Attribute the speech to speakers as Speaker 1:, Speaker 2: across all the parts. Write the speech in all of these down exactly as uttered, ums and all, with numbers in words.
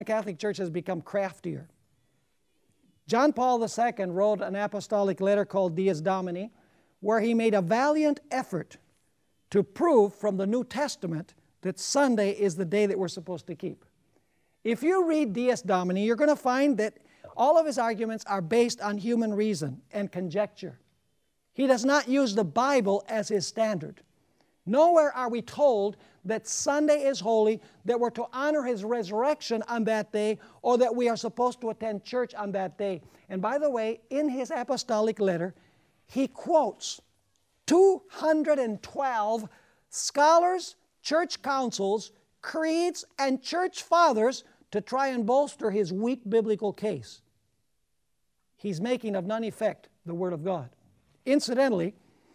Speaker 1: Catholic Church has become craftier. John Paul the Second wrote an apostolic letter called Dies Domini, where he made a valiant effort to prove from the New Testament that Sunday is the day that we're supposed to keep. If you read Dies Domini, you're going to find that all of his arguments are based on human reason and conjecture. He does not use the Bible as his standard. Nowhere are we told that Sunday is holy, that we're to honor His resurrection on that day, or that we are supposed to attend church on that day. And by the way, in his apostolic letter, he quotes two hundred twelve scholars, church councils, creeds, and church fathers to try and bolster his weak biblical case. He's making of none effect the Word of God. Incidentally,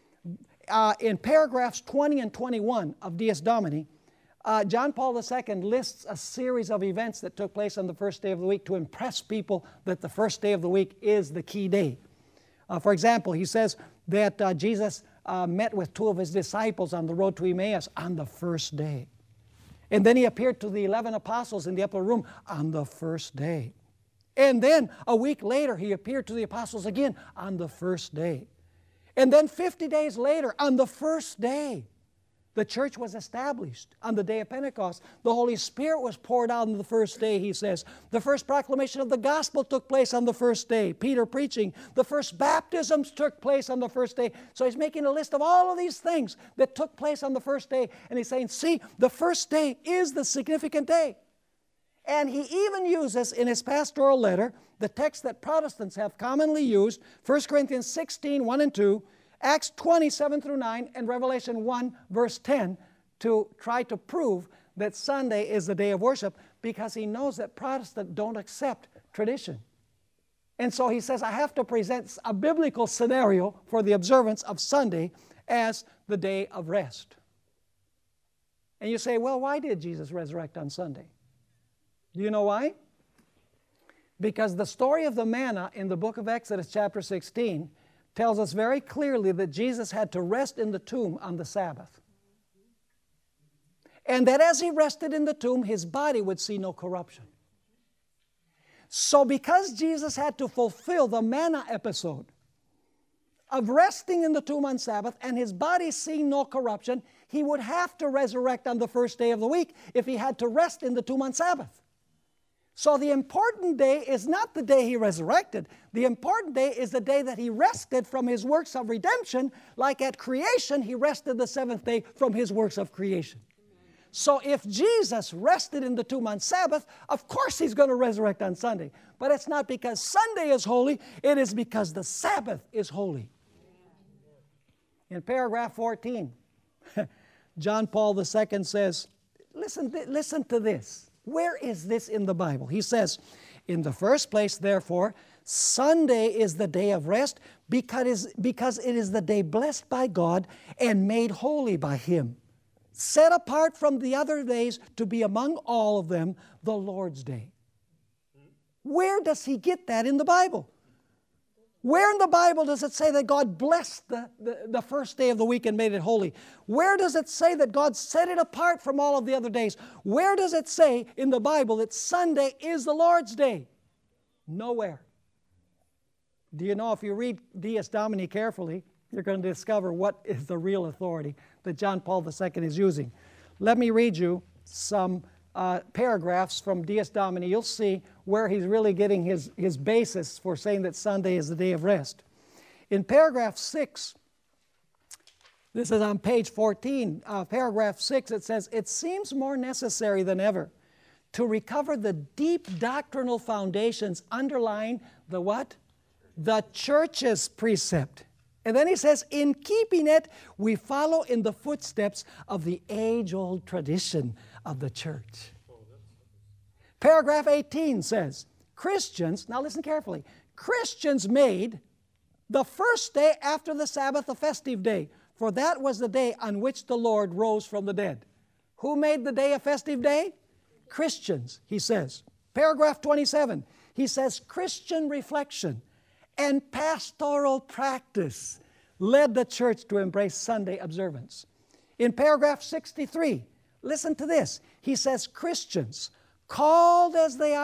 Speaker 1: uh, in paragraphs twenty and twenty-one of Dies Domini, uh, John Paul the Second lists a series of events that took place on the first day of the week to impress people that the first day of the week is the key day. Uh, for example, he says that uh, Jesus uh, met with two of His disciples on the road to Emmaus on the first day. And then He appeared to the eleven apostles in the upper room on the first day. And then a week later, He appeared to the apostles again on the first day. And then fifty days later, on the first day, the church was established on the day of Pentecost. The Holy Spirit was poured out on the first day, he says. The first proclamation of the gospel took place on the first day, Peter preaching. The first baptisms took place on the first day. So he's making a list of all of these things that took place on the first day. And he's saying, see, the first day is the significant day. And he even uses in his pastoral letter the text that Protestants have commonly used, First Corinthians sixteen, one and two, Acts twenty, seven through nine, and Revelation one, verse ten, to try to prove that Sunday is the day of worship, because he knows that Protestants don't accept tradition. And so he says, I have to present a biblical scenario for the observance of Sunday as the day of rest. And you say, well, why did Jesus resurrect on Sunday? Do you know why? Because the story of the manna in the book of Exodus chapter sixteen tells us very clearly that Jesus had to rest in the tomb on the Sabbath. And that as He rested in the tomb, His body would see no corruption. So because Jesus had to fulfill the manna episode of resting in the tomb on Sabbath and His body seeing no corruption, He would have to resurrect on the first day of the week if He had to rest in the tomb on Sabbath. So the important day is not the day He resurrected. The important day is the day that He rested from His works of redemption, like at creation He rested the seventh day from His works of creation. So if Jesus rested in the tomb on Sabbath, of course He's going to resurrect on Sunday. But it's not because Sunday is holy, it is because the Sabbath is holy. In paragraph fourteen, John Paul the Second says, listen, listen to this. Where is this in the Bible? He says, in the first place, therefore, Sunday is the day of rest because, because it is the day blessed by God and made holy by Him, set apart from the other days to be among all of them the Lord's day. Where does he get that in the Bible? Where in the Bible does it say that God blessed the, the, the first day of the week and made it holy? Where does it say that God set it apart from all of the other days? Where does it say in the Bible that Sunday is the Lord's day? Nowhere. Do you know, if you read Dies Domini carefully, you're going to discover what is the real authority that John Paul the Second is using. Let me read you some Uh, paragraphs from Dies Domini. You'll see where he's really getting his, his basis for saying that Sunday is the day of rest. In paragraph six, this is on page fourteen, uh, paragraph six, it says, it seems more necessary than ever to recover the deep doctrinal foundations underlying the what? The church's precept. And then he says, in keeping it, we follow in the footsteps of the age-old tradition of the church. Paragraph eighteen says, Christians, now listen carefully, Christians made the first day after the Sabbath a festive day, for that was the day on which the Lord rose from the dead. Who made the day a festive day? Christians, he says. Paragraph twenty-seven, he says, Christian reflection and pastoral practice led the church to embrace Sunday observance. In paragraph sixty-three, listen to this. He says, Christians, called as they are